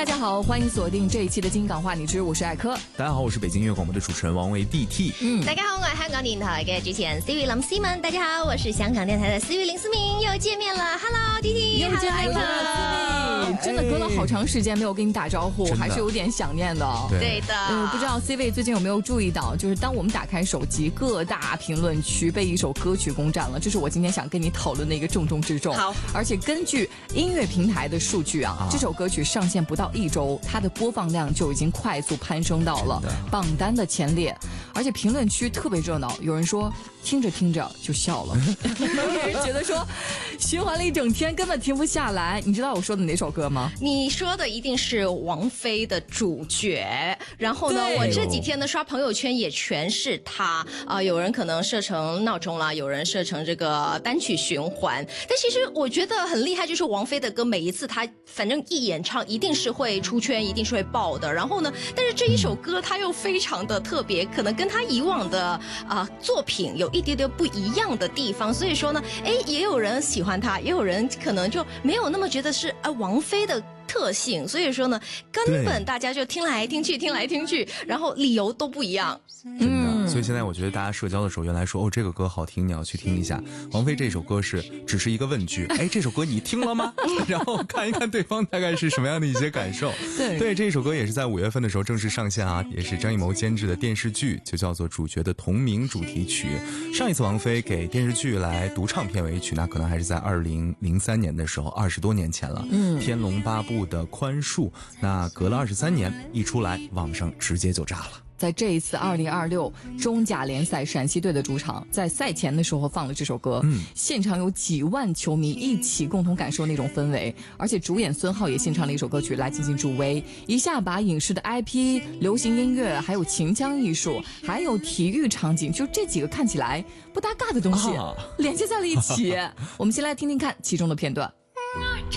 大家好，欢迎锁定这一期的金港话你知，我是艾科。 大家好，我是北京音乐广播的主持人王维 DT。 大家好，我係香港電台嘅主持人 Siri 林思敏。大家好，我是香港電台的 Siri 林思敏，又見面了。Hello DT， 又見面了，真的隔了好長時間沒有跟你打招呼，還是有點想念的。 對的。 不知道 C 位最近有沒有注意到，就是當我們打開手機，各大評論區被一首歌曲攻佔了，這是我今天想跟你討論的一個重中之重。 好， 而且根據音樂平台的數據啊，這首歌曲上線不到1周，它的播放量就已經快速攀升到了榜單的前列，而且評論區特別熱鬧，有人說聽着聽着就笑了，有人覺得說循環了一整天根本停不下來。你知道我說的哪首歌嗎？ 你說的一定是王菲的主角，然後呢，我這幾天呢刷朋友圈也全是她有人可能設成鬧鐘啦，有人設成這個單曲循環，但其實我覺得很厲害，就是王菲的歌每一次她反正一演唱一定是會出圈，一定是會爆的。然後呢，但是這一首歌它又非常的特別，可能跟她以往的作品有一點點不一樣的地方，所以說呢，也有人喜歡她，也有人可能就沒有那麼覺得是王菲的特性，所以說呢，根本大家就聽來聽去，聽來聽去，然後理由都不一樣。 所以現在我覺得大家社交的時候原來說這個歌好聽，你要去聽一下。王菲這首歌只是一個問句，這首歌你聽了嗎？然後看一看對方大概是什麼樣的一些感受。對，這首歌也是在5月份的時候正式上線啊，也是張藝謀監製的電視劇，就叫做《主角》的同名主題曲。上一次王菲給電視劇來獨唱片尾曲，那可能還是在2003年的時候，20多年前了。天龍八部的寬恕，那隔了23年一出來，網上直接就炸了。 在這一次2026中甲聯賽陝西隊的主場，在賽前的時候放了這首歌，現場有幾萬球迷一起共同感受那種氛圍，而且主演孫浩也獻唱了一首歌曲來進行助威，一下把影視的 IP、流行音樂，還有秦腔藝術，還有體育場景，就這幾個看起來不搭嘎的東西連接在了一起。我們先來聽聽看其中的片段。